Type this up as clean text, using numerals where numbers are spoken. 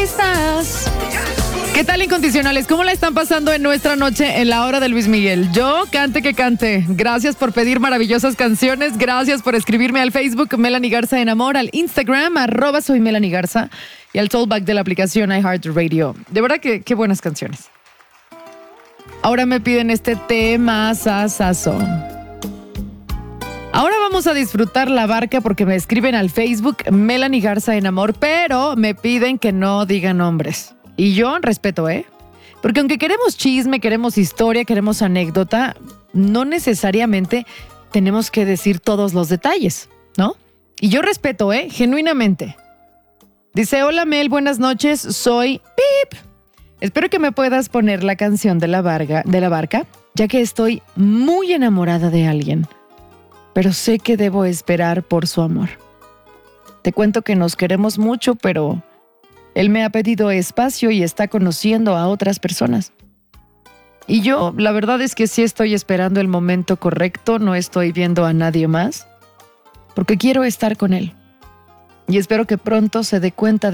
¿Qué tal, incondicionales? ¿Cómo la están pasando en nuestra noche en la hora de Luis Miguel? Yo, cante que cante. Gracias por pedir maravillosas canciones. Gracias por escribirme al Facebook Melanie Garza en Amor, al Instagram @soy Melanie Garza y al tollback de la aplicación iHeartRadio. De verdad que qué buenas canciones. Ahora me piden este tema sazón. Ahora vamos a disfrutar La Barca porque me escriben al Facebook Melanie Garza en Amor, pero me piden que no diga nombres. Y yo respeto, Porque aunque queremos chisme, queremos historia, queremos anécdota, no necesariamente tenemos que decir todos los detalles, ¿no? Y yo respeto, genuinamente. Dice, hola Mel, buenas noches, soy Pip. Espero que me puedas poner la canción de la barca, ya que estoy muy enamorada de alguien. Pero sé que debo esperar por su amor. Te cuento que nos queremos mucho, pero él me ha pedido espacio y está conociendo a otras personas. Y yo, la verdad es que sí estoy esperando el momento correcto, no estoy viendo a nadie más, porque quiero estar con él. Y espero que pronto se dé cuenta